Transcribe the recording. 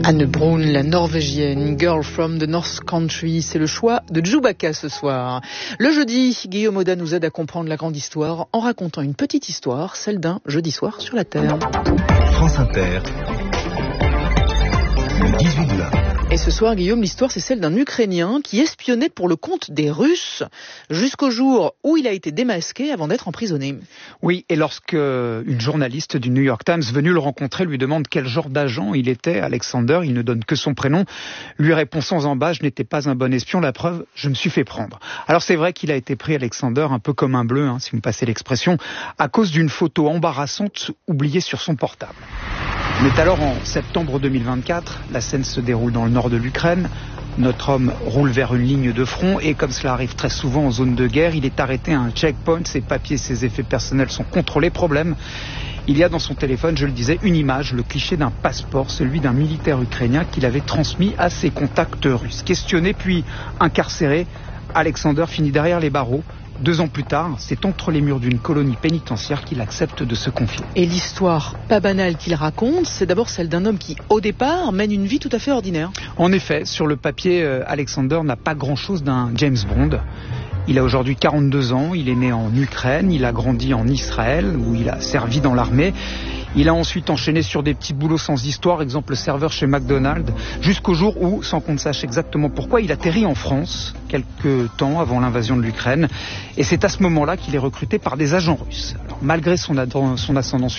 Anne Brun, la Norvégienne, Girl from the North Country, c'est le choix de Chewbacca ce soir. Le jeudi, Guillaume Audat nous aide à comprendre la grande histoire en racontant une petite histoire, celle d'un jeudi soir sur la Terre. France Inter, le 18 juin. Et ce soir, Guillaume, l'histoire, c'est celle d'un Ukrainien qui espionnait pour le compte des Russes jusqu'au jour où il a été démasqué avant d'être emprisonné. Oui, et lorsque une journaliste du New York Times venue le rencontrer lui demande quel genre d'agent il était, Alexander, il ne donne que son prénom, lui répond sans embâche, je n'étais pas un bon espion, la preuve, je me suis fait prendre. Alors c'est vrai qu'il a été pris, Alexander, un peu comme un bleu, si vous me passez l'expression, à cause d'une photo embarrassante oubliée sur son portable. On est alors en septembre 2024, la scène se déroule dans le nord de l'Ukraine. Notre homme roule vers une ligne de front et comme cela arrive très souvent en zone de guerre, il est arrêté à un checkpoint, ses papiers, ses effets personnels sont contrôlés. Problème, il y a dans son téléphone, je le disais, une image, le cliché d'un passeport, celui d'un militaire ukrainien qu'il avait transmis à ses contacts russes. Questionné puis incarcéré, Alexander finit derrière les barreaux. 2 ans plus tard, c'est entre les murs d'une colonie pénitentiaire qu'il accepte de se confier. Et l'histoire pas banale qu'il raconte, c'est d'abord celle d'un homme qui, au départ, mène une vie tout à fait ordinaire. En effet, sur le papier, Alexander n'a pas grand-chose d'un James Bond. Il a aujourd'hui 42 ans, il est né en Ukraine, il a grandi en Israël, où il a servi dans l'armée. Il a ensuite enchaîné sur des petits boulots sans histoire, exemple serveur chez McDonald's, jusqu'au jour où, sans qu'on ne sache exactement pourquoi, il atterrit en France, quelques temps avant l'invasion de l'Ukraine. Et c'est à ce moment-là qu'il est recruté par des agents russes. Alors, malgré son ascendance